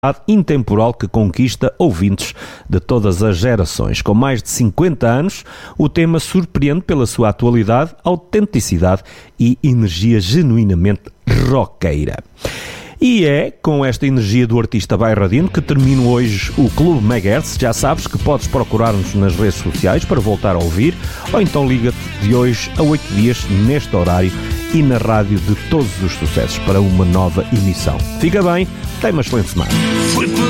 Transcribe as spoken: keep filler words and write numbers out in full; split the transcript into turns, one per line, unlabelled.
intemporal que conquista ouvintes de todas as gerações. Com mais de cinquenta anos, o tema surpreende pela sua atualidade, autenticidade e energia genuinamente roqueira. E é com esta energia do artista bairradino que termino hoje o Clube Megahertz. Já sabes que podes procurar-nos nas redes sociais para voltar a ouvir, ou então liga-te de hoje a oito dias neste horário e na rádio de todos os sucessos para uma nova emissão. Fica bem, tenha uma excelente semana.